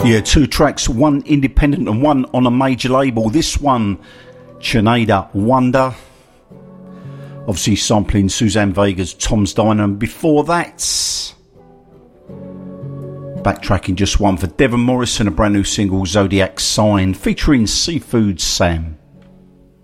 Yeah, 2 tracks, one independent and one on a major label. This one, Chineda Wonder, obviously sampling Suzanne Vega's Tom's Diner, and before that, backtracking just one for Devon Morrison, a brand new single, Zodiac Sign, featuring Seafood Sam.